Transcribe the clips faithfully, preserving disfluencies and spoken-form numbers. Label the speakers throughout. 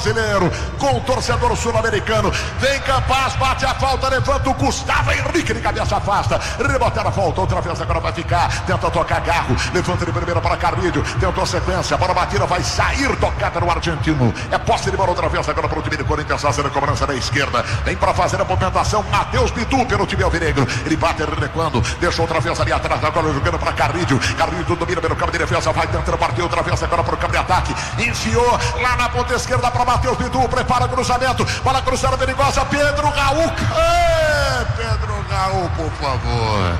Speaker 1: brasileiro com o torcedor sul-americano. Vem Campas, bate a falta, levanta o Gustavo Henrique de cabeça, afasta, reboteira a falta, outra vez agora vai ficar, tenta tocar Garro, levanta de primeira para Carrilho, tentou a sequência, a bola batida vai sair, tocada no argentino, é posse de bola outra vez agora para o time de Corinthians, fazendo a cobrança da esquerda, vem para fazer a movimentação Matheus Bidu pelo time alvinegro, ele bate recuando, deixou outra vez ali atrás, agora jogando para Carrilho, Carrilho domina pelo campo de defesa, vai tentando partir outra vez agora para o campo de ataque, enfiou lá na ponta esquerda para Matheus Bidu, prepara o cruzamento, bola cruzada perigosa, Pedro Raul, é, Pedro Raul, por favor,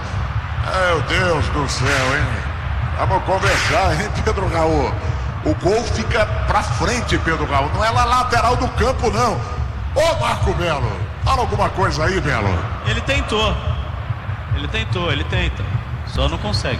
Speaker 1: meu Deus do céu, hein, vamos conversar, hein, Pedro Raul, o gol fica pra frente, Pedro Raul, não é lá lateral do campo, não. Ô Marco Melo, fala alguma coisa aí, Melo.
Speaker 2: Ele tentou, ele tentou, ele tenta, só não consegue.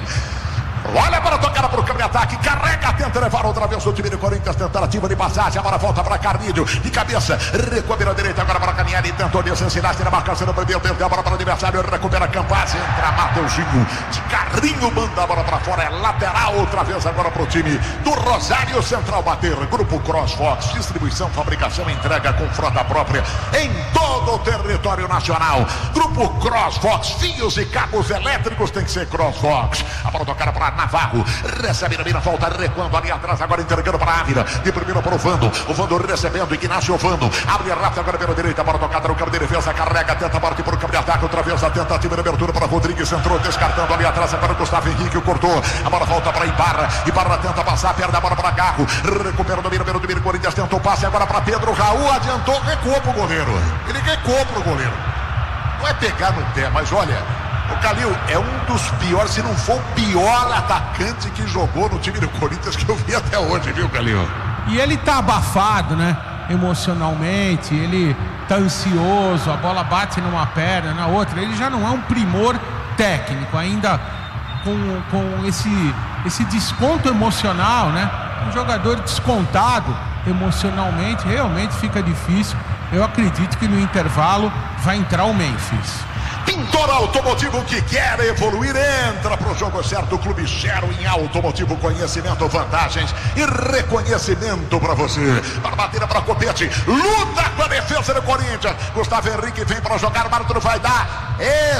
Speaker 1: Olha para tocar para o campo de ataque, carrega, tenta levar outra vez o time do Corinthians, tentativa de passagem, agora volta para Carnídio, de cabeça, recua a direita agora para Canieri, tentou descensinar, tira a marcação no primeiro tempo, a bola para o adversário, recupera Campas, entra Mateuzinho, de carrinho, manda a bola para fora, é lateral outra vez agora para o time do Rosário Central bater, Grupo CrossFox, distribuição, fabricação, entrega com frota própria em todo o território nacional, Grupo CrossFox, fios e cabos elétricos tem que ser CrossFox, a bola tocar para Navarro, recebe na mira, volta recuando ali atrás, agora entregando para Ávila, de primeiro para o Vando, o Vando recebendo, Ignacio Vando, abre rápido agora pela direita, bola tocada no campo de defesa, carrega, tenta partir por campo de ataque, outra vez a tentativa de abertura para Rodrigues, entrou descartando ali atrás, agora o Gustavo Henrique cortou, a bola volta para Ibarra, Ibarra tenta passar, perde a bola para Garro, recupera o domínio pelo domínio, Corinthians tentou o passe agora para Pedro Raul, adiantou, recuou pro goleiro, ele recuou pro goleiro, não é pegar no pé, mas olha, o Calil é um dos piores, se não for o pior atacante que jogou no time do Corinthians que eu vi até hoje, viu, Calil?
Speaker 3: E ele tá abafado, né? Emocionalmente, ele tá ansioso, a bola bate numa perna, na outra. Ele já não é um primor técnico, ainda com, com esse, esse desconto emocional, né? Um jogador descontado emocionalmente, realmente fica difícil. Eu acredito que no intervalo vai entrar o Memphis.
Speaker 1: Pintor Automotivo que quer evoluir, entra pro jogo certo, Clube Zero em Automotivo, conhecimento, vantagens e reconhecimento para você. Para bater para Copete, luta com a defesa do Corinthians. Gustavo Henrique vem para jogar, o árbitro vai dar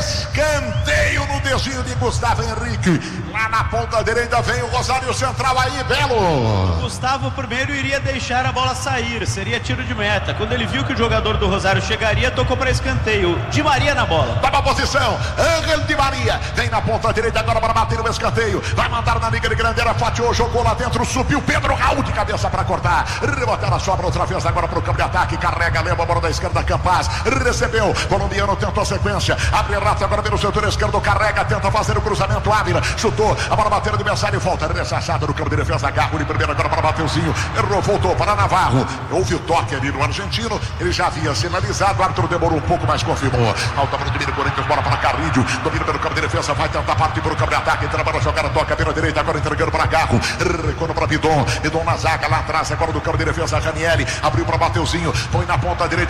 Speaker 1: escanteio no desvio de Gustavo Henrique. Lá na ponta direita vem o Rosário Central aí, Belo.
Speaker 2: O Gustavo primeiro iria deixar a bola sair, seria tiro de meta. Quando ele viu que o jogador do Rosário chegaria, tocou para escanteio. Di Maria na bola.
Speaker 1: Toma posição, Ángel Di Maria vem na ponta direita agora para bater o escanteio, vai mandar na liga de Grandeira, fatiou, jogou lá dentro, subiu Pedro Raul de cabeça para cortar, rebotar a sobra outra vez agora para o campo de ataque, carrega, leva a bola da esquerda, Campas, recebeu, colombiano tentou a sequência, abre rápido agora pelo setor esquerdo, carrega, tenta fazer o cruzamento, Ávila, chutou, a bola bateu no adversário, volta, ressachado no campo de defesa, Garro de primeiro agora para Mateuzinho, errou, voltou para Navarro, houve o toque ali no argentino, ele já havia sinalizado, o árbitro demorou um pouco, mas confirmou, alta para o time do Corinthians, bola para Carrilho, domina pelo campo de defesa, vai tentar partir para o campo de ataque, entra para jogar, toca pela direita, agora entregando para Garro, recuando para Bidon, Bidon na zaga, lá atrás, agora do campo de defesa, Ranieri, abriu para Mateuzinho, põe na ponta direita,